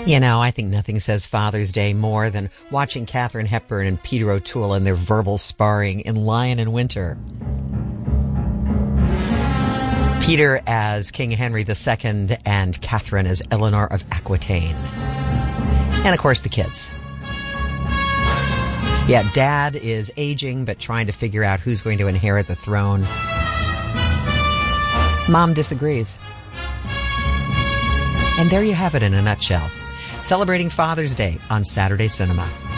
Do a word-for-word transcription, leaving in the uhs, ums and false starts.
You know, I think nothing says Father's Day more than watching Katharine Hepburn and Peter O'Toole in their verbal sparring in Lion in Winter. Peter as King Henry the Second and Catherine as Eleanor of Aquitaine. And, of course, the kids. Yeah, Dad is aging but trying to figure out who's going to inherit the throne. Mom disagrees. And there you have it in a nutshell. Celebrating Father's Day on Saturday Cinema.